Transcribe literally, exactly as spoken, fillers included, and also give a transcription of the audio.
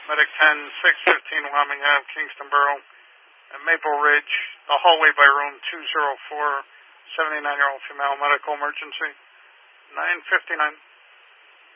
Medic ten, six fifteen Wyoming Ave, Kingston Borough, and Maple Ridge, the hallway by room two oh four, seventy-nine-year-old female, medical emergency, nine fifty-nine.